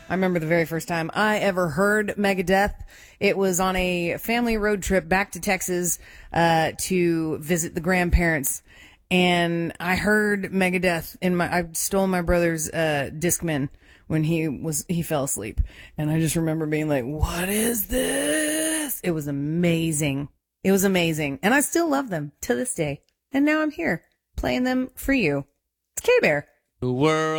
I remember the very first time I ever heard Megadeth. It was on a family road trip back to Texas to visit the grandparents. And I heard Megadeth I stole my brother's Discman when he fell asleep. And I just remember being like, what is this? It was amazing. It was amazing. And I still love them to this day. And now I'm here playing them for you. It's K-Bear. The world